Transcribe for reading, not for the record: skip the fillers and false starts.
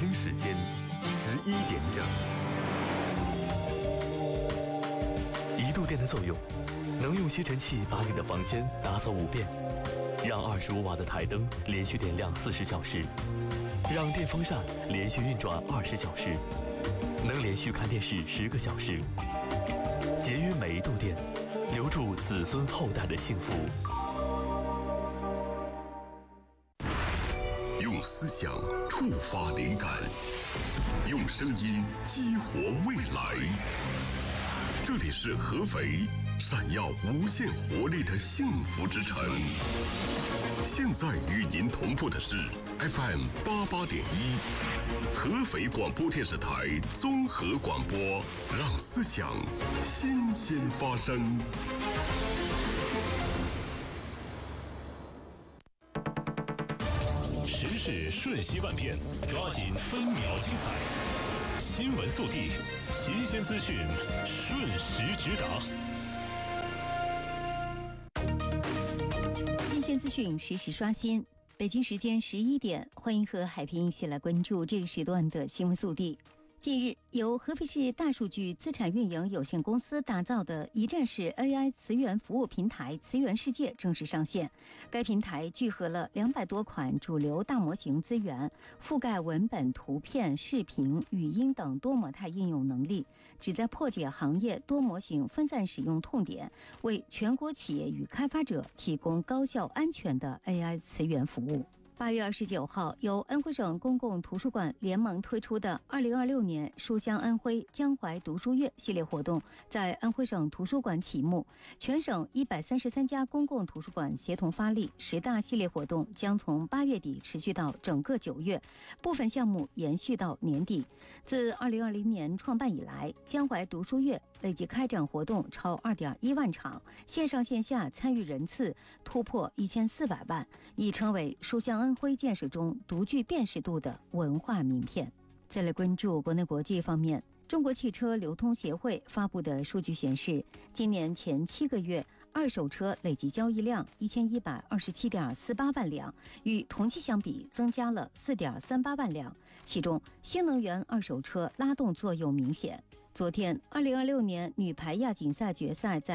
京时间11点整。1度电的作用，能用吸尘器把你的房间打扫5遍，让25瓦的台灯连续点亮40小时，让电风扇连续运转20小时，能连续看电视10个小时。节约每1度电，留住子孙后代的幸福。 用思想触发灵感，用声音激活未来。这里是合肥，闪耀无限活力的幸福之城。现在与您同步的是 FM 88.1，合肥广播电视台综合广播，让思想新鲜发生。 时事瞬息万变，抓紧分秒精彩。新闻速递，新鲜资讯，瞬时直达。 新鲜资讯实时刷新。北京时间11点，欢迎和海平一起来关注这个时段的新闻速递。近日，由合肥市大数据资产运营有限公司打造的一站式 AI 词源服务平台“词源世界”正式上线。该平台聚合了200多款主流大模型资源，覆盖文本、图片、视频、语音等多模态应用能力，旨在破解行业多模型分散使用痛点，为全国企业与开发者提供高效、安全的 AI 词源服务。8月29号，由安徽省公共图书馆联盟推出的2026年书香安徽江淮读书月系列活动在安徽省图书馆启幕，全省133家公共图书馆协同发力，10大系列活动将从8月底持续到整个9月，部分项目延续到年底。自2020年创办以来，江淮读书月累计开展活动超2.1万场，线上线下参与人次突破1400万，已成为书香安徽建设中独具辨识度的文化名片。再来关注国内国际方面，中国汽车流通协会发布的数据显示，今年前7个月二手车累计交易量1127.48万辆，与同期相比增加了4.38万辆，其中新能源二手车拉动作用明显。昨天，2026年女排亚锦赛决赛在